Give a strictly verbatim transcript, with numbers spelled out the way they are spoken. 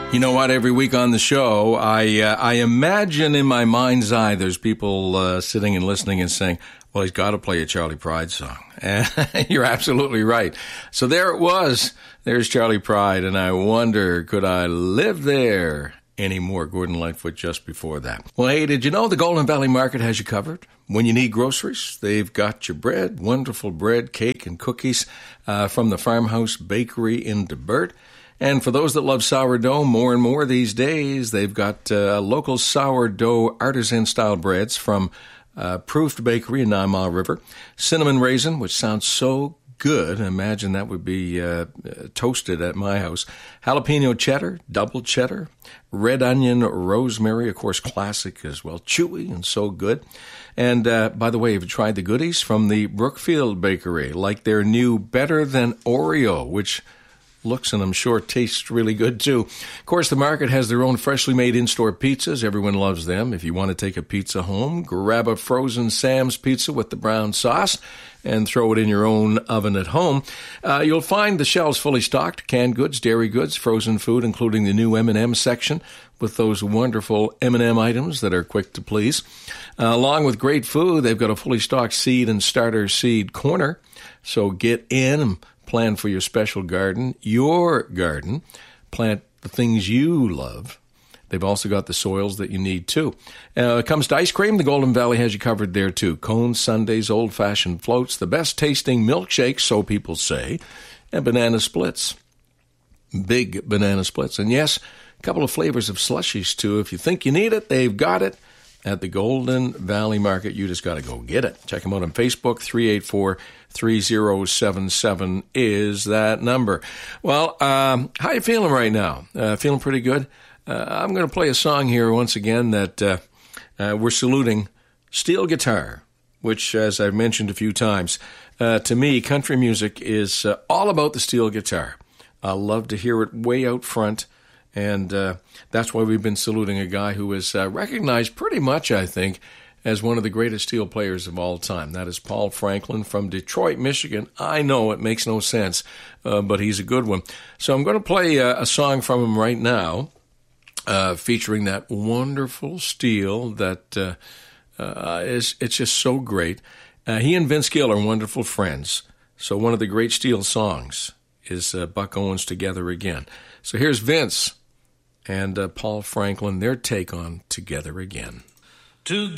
You know what? Every week on the show, I uh, I imagine in my mind's eye there's people uh, sitting and listening and saying, well, he's got to play a Charley Pride song. And you're absolutely right. So there it was. There's Charley Pride, and I wonder, could I live there anymore? Gordon Lightfoot just before that. Well, hey, did you know the Golden Valley Market has you covered? When you need groceries, they've got your bread, wonderful bread, cake, and cookies uh, from the Farmhouse Bakery in DeBert. And for those that love sourdough more and more these days, they've got uh, local sourdough artisan-style breads from uh, Proofed Bakery in Nine Mile River. Cinnamon raisin, which sounds so good. Imagine that would be uh, toasted at my house. Jalapeno cheddar, double cheddar, red onion, rosemary, of course, classic as well. Chewy and so good. And uh, by the way, have you tried the goodies from the Brookfield Bakery, like their new Better Than Oreo, which looks and I'm sure tastes really good too. Of course, the market has their own freshly made in-store pizzas. Everyone loves them. If you want to take a pizza home, grab a frozen Sam's pizza with the brown sauce and throw it in your own oven at home. Uh, you'll find the shelves fully stocked, canned goods, dairy goods, frozen food, including the new M and M section with those wonderful M and M items that are quick to please. Uh, along with great food, they've got a fully stocked seed and starter seed corner. So get in and plan for your special garden, your garden. Plant the things you love. They've also got the soils that you need, too. Uh, it comes to ice cream. The Golden Valley has you covered there, too. Cones, sundaes, old-fashioned floats, the best-tasting milkshakes, so people say, and banana splits. Big banana splits. And, yes, a couple of flavors of slushies, too. If you think you need it, they've got it at the Golden Valley Market. You just got to go get it. Check them out on Facebook. three eight four, three oh seven seven is that number. Well, um, how you feeling right now? Uh, feeling pretty good? Uh, I'm going to play a song here once again that uh, uh, we're saluting steel guitar, which, as I've mentioned a few times, uh, to me, country music is uh, all about the steel guitar. I love to hear it way out front. And uh, that's why we've been saluting a guy who is uh, recognized pretty much, I think, as one of the greatest steel players of all time. That is Paul Franklin from Detroit, Michigan. I know it makes no sense, uh, but he's a good one. So I'm going to play uh, a song from him right now, uh, featuring that wonderful steel that uh, uh, is it's just so great. Uh, he and Vince Gill are wonderful friends. So one of the great steel songs is uh, Buck Owens Together Again. So here's Vince and uh, Paul Franklin, their take on Together Again. Together